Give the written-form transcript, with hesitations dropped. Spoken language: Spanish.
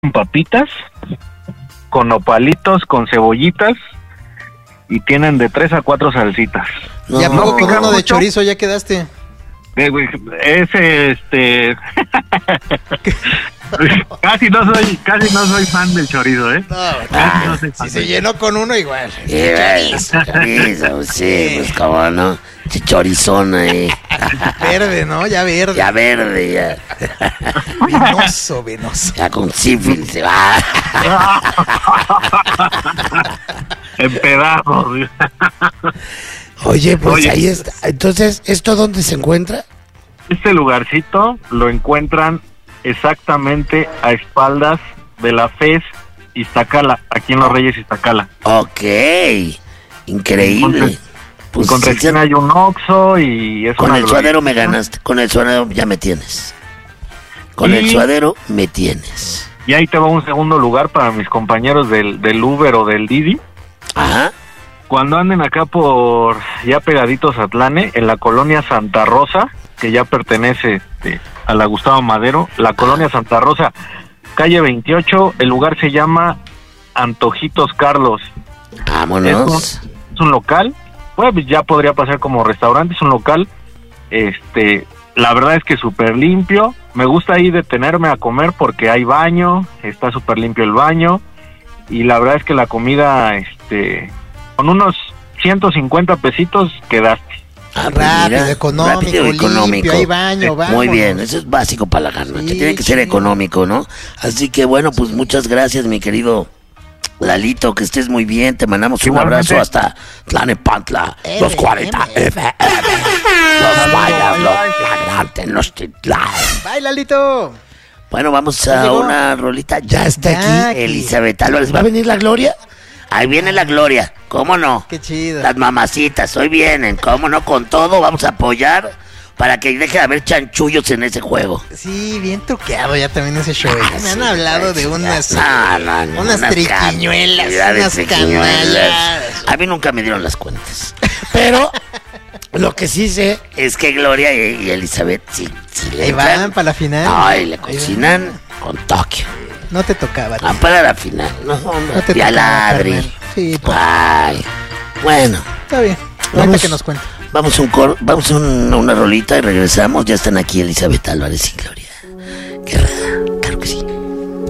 con papitas, con nopalitos, con cebollitas y tienen de 3 a 4 salsitas. Ya No con pica uno de mucho. chorizo ya quedaste. Ese, casi no soy fan del chorizo, ¿eh? Casi no soy fan. Si se llenó con uno igual. Chorizo, sí, pues cómo no. Chorizón ahí. Verde, ¿no? Ya verde. Ya verde, ya. Venoso, venoso. Ya con sífilis se va. En pedazos. Oye, pues Oye. ahí está. Entonces, ¿esto dónde se encuentra? Este lugarcito lo encuentran exactamente a espaldas de la FES Iztacala, aquí en Los Reyes Iztacala. Ok. Increíble. Pues, Con sí, recién hay un Oxxo y es con una el gloria. suadero me ganaste. Con el suadero ya me tienes. Con el Y- suadero me tienes. Y ahí te va un segundo lugar para mis compañeros del Uber o del Didi. Ajá. Cuando anden acá por ya pegaditos a Atlane, en la colonia Santa Rosa, que ya pertenece a la Gustavo Madero, la colonia Santa Rosa, calle 28, el lugar se llama Antojitos Carlos. Vámonos. Es un local, pues ya podría pasar como restaurante, es un local, la verdad es que súper limpio. Me gusta ahí detenerme a comer porque hay baño, está súper limpio el baño, y la verdad es que la comida, con unos 150 pesitos quedaste. Ah, pues Rápido, mira, económico, rápido, limpio, hay baño, Muy vámonos. bien, eso es básico para la garnacha, Sí, tiene que ser chido. económico, ¿no? Así que bueno, pues muchas gracias, mi querido Lalito, que estés muy bien, te mandamos un Igualmente. abrazo hasta Tlanepantla, los 40 FM, los mayas, los flagrantes, los titlares. Bye, Lalito. Bueno, vamos ¿Ya a llegó? una rolita, ya está Ya aquí aquí. Elizabeth Álvarez, ¿va a venir la Gloria? Ahí viene la Gloria, ¿cómo no? Qué chido. Las mamacitas, hoy vienen, ¿cómo no? Con todo, vamos a apoyar para que deje de haber chanchullos en ese juego. Sí, bien truqueado ya también ese show. Me han Sí, hablado de ya. unas... No, unas triquiñuelas, cantidades unas de triquiñuelas. canallas. A mí nunca me dieron las cuentas. Pero lo que sí sé es que Gloria y Elizabeth sí le Ahí van entran. para la final. Ay, le Ahí cocinan con Tokio. No te tocaba. Van para la final. No, hombre. No te Y a tocaba, ladri. carnal. Sí, pues, Ay. Bueno, está bien. Ahorita Vamos. que nos cuente. vamos a una rolita y regresamos. Ya están aquí Elizabeth Álvarez y Gloria. Qué raro.